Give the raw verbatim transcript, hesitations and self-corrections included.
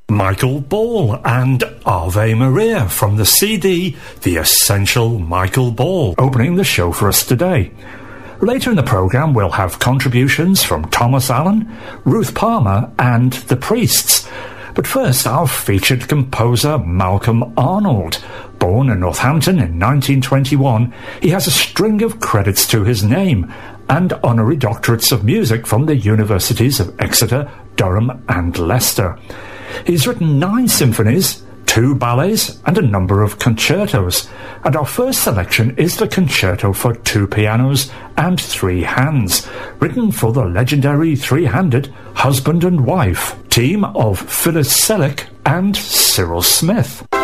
Michael Ball and Ave Maria from the C D The Essential Michael Ball, opening the show for us today. Later in the programme we'll have contributions from Thomas Allen, Ruth Palmer and The Priests. But first, our featured composer Malcolm Arnold. Born in Northampton in nineteen twenty-one, he has a string of credits to his name and honorary doctorates of music from the universities of Exeter, Durham and Leicester. He's written nine symphonies, two ballets and a number of concertos, and our first selection is the concerto for two pianos and three hands, written for the legendary three-handed husband and wife team of Phyllis Selleck and Cyril Smith.